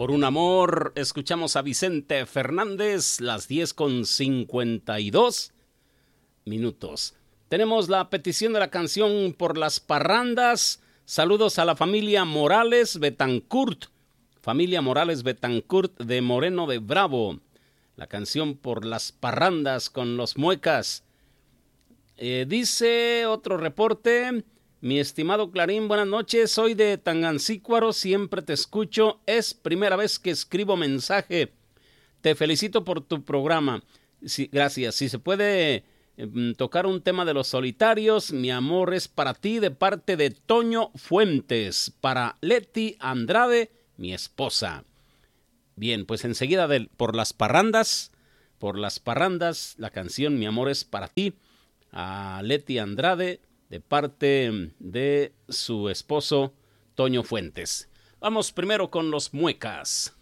Por un amor, escuchamos a Vicente Fernández, las 10:52 minutos. Tenemos la petición de la canción Por las Parrandas. Saludos a la familia Morales Betancourt. Familia Morales Betancourt de Moreno de Bravo. La canción Por las Parrandas con los Muecas. Dice otro reporte. Mi estimado Clarín, buenas noches. Soy de Tangancícuaro, siempre te escucho. Es primera vez que escribo mensaje. Te felicito por tu programa. Sí, gracias. Si se puede tocar un tema de Los Solitarios, Mi amor es para ti, de parte de Toño Fuentes, para Leti Andrade, mi esposa. Bien, pues enseguida Por las Parrandas, la canción Mi amor es para ti, a Leti Andrade, de parte de su esposo Toño Fuentes. Vamos primero con los Muecas.